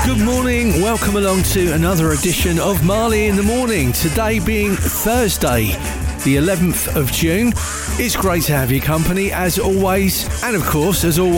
Good morning, welcome along to another edition of Marley in the Morning. Today being Thursday, the 11th of June. It's great to have your company as always, and of course, as always,